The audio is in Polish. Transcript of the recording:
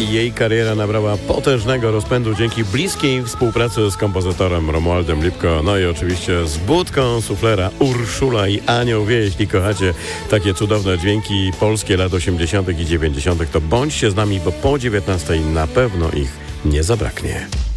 jej kariera nabrała potężnego rozpędu dzięki bliskiej współpracy z kompozytorem Romualdem Lipko, no i oczywiście z budką suflera Urszula i Anioł Wie. Jeśli kochacie takie cudowne dźwięki polskie lat 80. i 90., to bądźcie z nami, bo po 19 na pewno ich nie zabraknie.